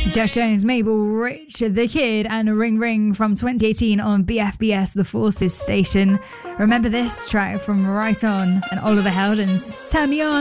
Josh Jones, Mabel, Rich the Kid, and Ring Ring from 2018 on BFBS, the Forces station. Remember this track from Right On and Oliver Heldens. Turn Me On.